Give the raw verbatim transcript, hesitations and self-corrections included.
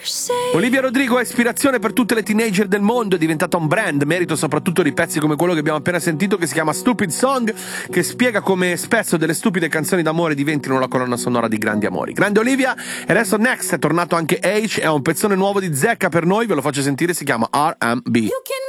Olivia Rodrigo è ispirazione per tutte le teenager del mondo, è diventata un brand, merito soprattutto di pezzi come quello che abbiamo appena sentito, che si chiama Stupid Song, che spiega come spesso delle stupide canzoni d'amore diventino la colonna sonora di grandi amori. Grande Olivia. E adesso Next, è tornato anche H, è un pezzone nuovo di Zecca per noi, ve lo faccio sentire, si chiama R and B. You can